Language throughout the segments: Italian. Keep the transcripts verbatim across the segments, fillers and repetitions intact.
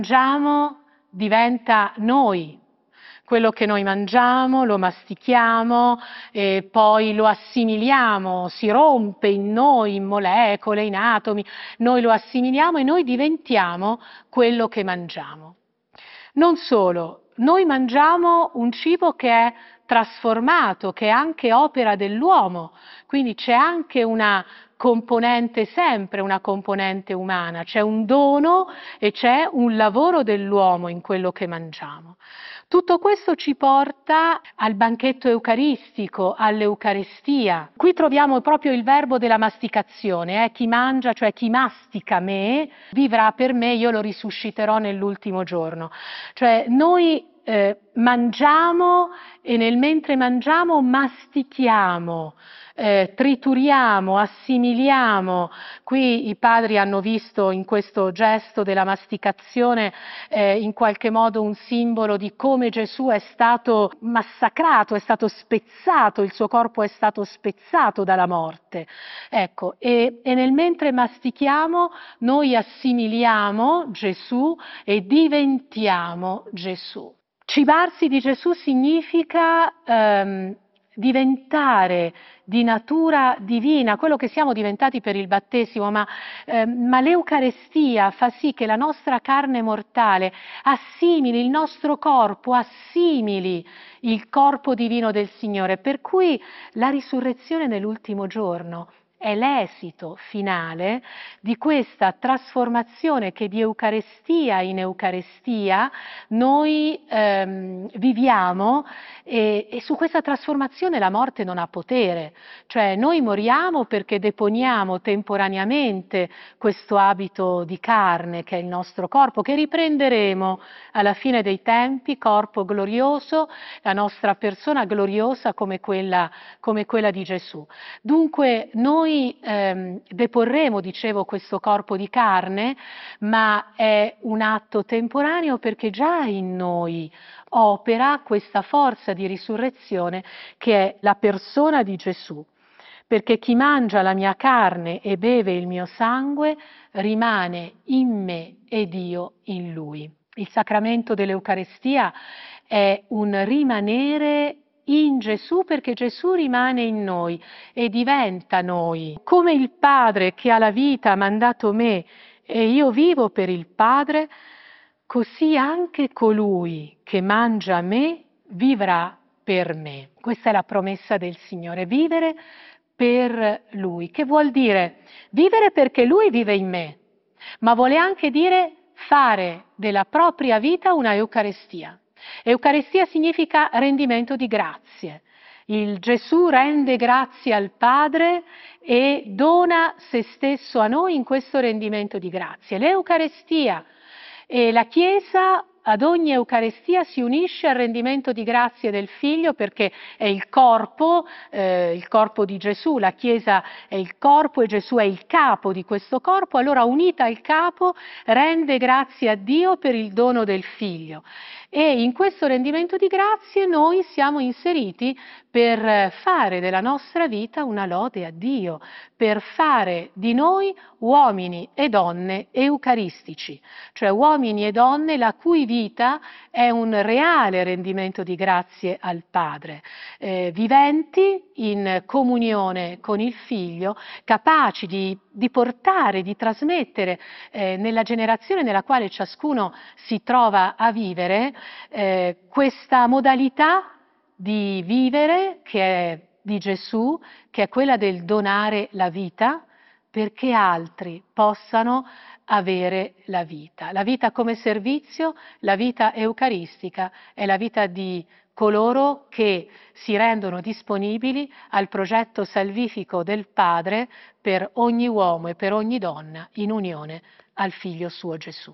mangiamo diventa noi. Quello che noi mangiamo lo mastichiamo e poi lo assimiliamo, si rompe in noi, in molecole, in atomi, noi lo assimiliamo e noi diventiamo quello che mangiamo. Non solo, noi mangiamo un cibo che è trasformato, che è anche opera dell'uomo, quindi c'è anche una componente, sempre una componente umana, c'è un dono e c'è un lavoro dell'uomo in quello che mangiamo. Tutto questo ci porta al banchetto eucaristico, all'Eucaristia. Qui troviamo proprio il verbo della masticazione, eh? Chi mangia, cioè chi mastica me, vivrà per me, io lo risusciterò nell'ultimo giorno. Cioè noi eh, mangiamo e nel mentre mangiamo mastichiamo, eh, trituriamo, assimiliamo. Qui i padri hanno visto in questo gesto della masticazione eh, in qualche modo un simbolo di come Gesù è stato massacrato, è stato spezzato, il suo corpo è stato spezzato dalla morte. Ecco, e, e nel mentre mastichiamo noi assimiliamo Gesù e diventiamo Gesù. Cibarsi di Gesù significa ehm, diventare di natura divina, quello che siamo diventati per il battesimo, ma, eh, ma l'Eucarestia fa sì che la nostra carne mortale assimili il nostro corpo, assimili il corpo divino del Signore, per cui la risurrezione nell'ultimo giorno è l'esito finale di questa trasformazione che di Eucaristia in Eucaristia noi ehm, viviamo e, e su questa trasformazione la morte non ha potere, cioè noi moriamo perché deponiamo temporaneamente questo abito di carne che è il nostro corpo, che riprenderemo alla fine dei tempi, corpo glorioso, la nostra persona gloriosa come quella, come quella di Gesù. Dunque noi Noi ehm, deporremo, dicevo, questo corpo di carne, ma è un atto temporaneo perché già in noi opera questa forza di risurrezione che è la persona di Gesù. Perché chi mangia la mia carne e beve il mio sangue rimane in me ed io in lui. Il sacramento dell'Eucaristia è un rimanere in Gesù perché Gesù rimane in noi e diventa noi. Come il Padre che ha la vita ha mandato me e io vivo per il Padre, così anche colui che mangia me vivrà per me. Questa è la promessa del Signore, vivere per Lui. Che vuol dire? Vivere perché Lui vive in me, ma vuole anche dire fare della propria vita una Eucaristia. Eucaristia significa rendimento di grazie. Il Gesù rende grazie al Padre e dona se stesso a noi in questo rendimento di grazie. L'Eucaristia e la Chiesa ad ogni Eucaristia si unisce al rendimento di grazie del Figlio perché è il corpo, eh, il corpo di Gesù, la Chiesa è il corpo e Gesù è il capo di questo corpo, allora unita al capo rende grazie a Dio per il dono del Figlio. E in questo rendimento di grazie noi siamo inseriti per fare della nostra vita una lode a Dio, per fare di noi uomini e donne eucaristici, cioè uomini e donne la cui vita è un reale rendimento di grazie al Padre, eh, viventi in comunione con il Figlio, capaci di, di portare, di trasmettere eh, nella generazione nella quale ciascuno si trova a vivere eh, questa modalità di vivere che è di Gesù, che è quella del donare la vita perché altri possano avere la vita. La vita come servizio, la vita eucaristica è la vita di coloro che si rendono disponibili al progetto salvifico del Padre per ogni uomo e per ogni donna in unione al Figlio suo Gesù.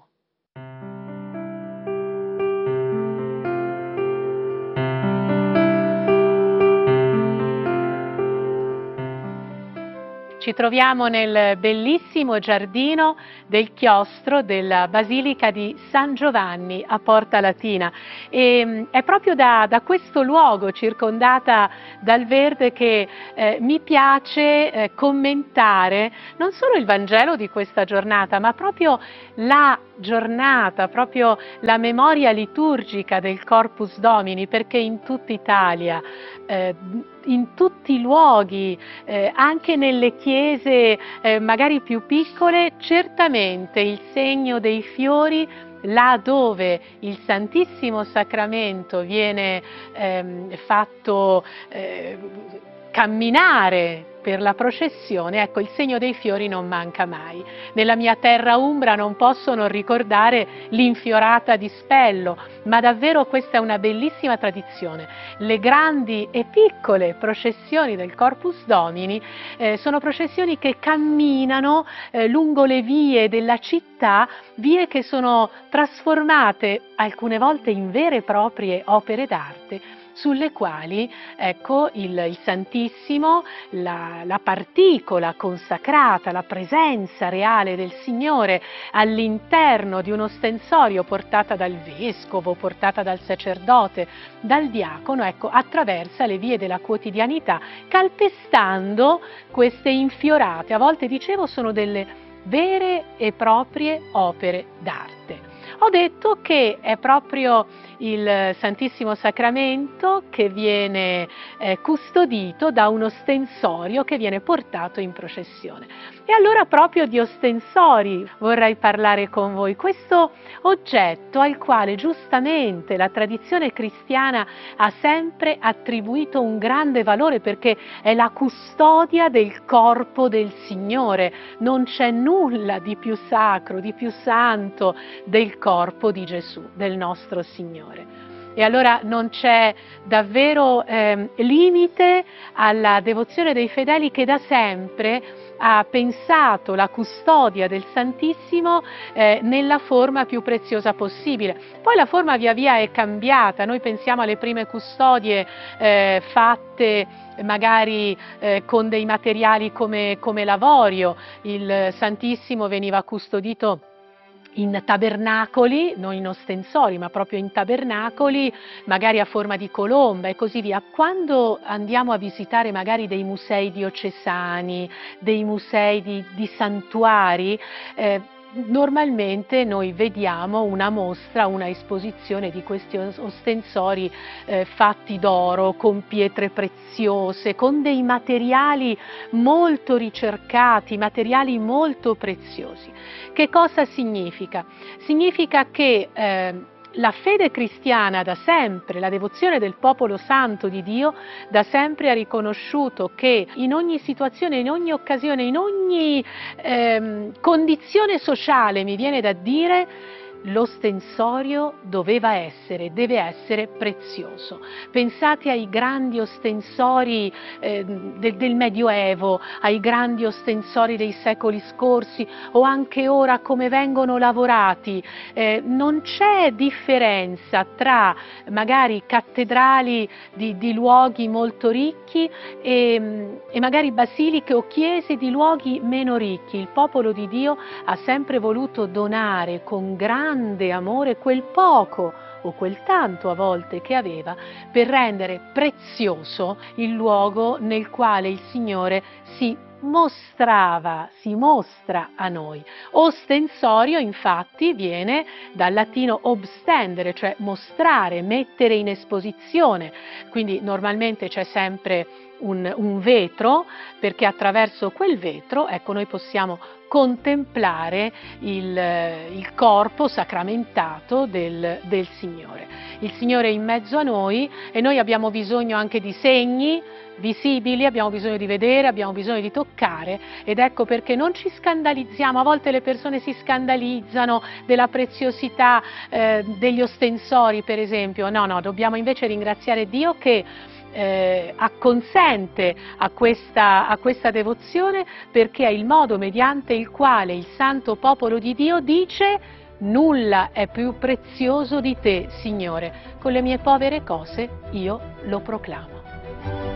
ci troviamo nel bellissimo giardino del chiostro della Basilica di San Giovanni a Porta Latina e è proprio da, da questo luogo, circondata dal verde, che eh, mi piace eh, commentare non solo il Vangelo di questa giornata, ma proprio la giornata, proprio la memoria liturgica del Corpus Domini, perché in tutta Italia, eh, in tutti i luoghi, eh, anche nelle chiese eh, magari più piccole, certamente il segno dei fiori, là dove il Santissimo Sacramento viene ehm, fatto eh, camminare per la processione, ecco, il segno dei fiori non manca mai. Nella mia terra umbra non posso non ricordare l'infiorata di Spello, ma davvero questa è una bellissima tradizione. Le grandi e piccole processioni del Corpus Domini eh, sono processioni che camminano eh, lungo le vie della città, vie che sono trasformate alcune volte in vere e proprie opere d'arte, sulle quali ecco, il, il Santissimo, la, la particola consacrata, la presenza reale del Signore all'interno di un ostensorio portata dal vescovo, portata dal sacerdote, dal diacono, ecco, attraversa le vie della quotidianità, calpestando queste infiorate, a volte dicevo sono delle vere e proprie opere d'arte. Ho detto che è proprio il Santissimo Sacramento che viene eh, custodito da un ostensorio che viene portato in processione. E allora proprio di ostensori vorrei parlare con voi, questo oggetto al quale giustamente la tradizione cristiana ha sempre attribuito un grande valore, perché è la custodia del corpo del Signore. Non c'è nulla di più sacro, di più santo del corpo di Gesù, del nostro Signore. E allora non c'è davvero eh, limite alla devozione dei fedeli, che da sempre ha pensato la custodia del Santissimo eh, nella forma più preziosa possibile. Poi la forma via via è cambiata, noi pensiamo alle prime custodie eh, fatte magari eh, con dei materiali come, come l'avorio. Il Santissimo veniva custodito in tabernacoli, non in ostensori, ma proprio in tabernacoli, magari a forma di colomba e così via. Quando andiamo a visitare magari dei musei diocesani, dei musei di, di santuari, eh, normalmente noi vediamo una mostra, una esposizione di questi ostensori eh, fatti d'oro, con pietre preziose, con dei materiali molto ricercati, materiali molto preziosi. Che cosa significa? Significa che eh, la fede cristiana da sempre, la devozione del popolo santo di Dio, da sempre ha riconosciuto che in ogni situazione, in ogni occasione, in ogni ehm, condizione sociale, mi viene da dire, l'ostensorio doveva essere, deve essere prezioso. Pensate ai grandi ostensori eh, del, del Medioevo, ai grandi ostensori dei secoli scorsi, o anche ora come vengono lavorati. Eh, non c'è differenza tra magari cattedrali di, di luoghi molto ricchi e, e magari basiliche o chiese di luoghi meno ricchi. Il popolo di Dio ha sempre voluto donare con grande amore quel poco o quel tanto a volte che aveva, per rendere prezioso il luogo nel quale il Signore si mostrava, si mostra a noi. Ostensorio infatti viene dal latino obstendere, cioè mostrare, mettere in esposizione, quindi normalmente c'è sempre un, un vetro, perché attraverso quel vetro, ecco, noi possiamo contemplare il, il corpo sacramentato del, del Signore. Il Signore è in mezzo a noi e noi abbiamo bisogno anche di segni visibili, abbiamo bisogno di vedere, abbiamo bisogno di toccare, ed ecco perché non ci scandalizziamo. A volte le persone si scandalizzano della preziosità eh, degli ostensori, per esempio. No, no, dobbiamo invece ringraziare Dio che Eh, acconsente a questa, a questa devozione, perché è il modo mediante il quale il santo popolo di Dio dice: nulla è più prezioso di te, Signore, con le mie povere cose io lo proclamo.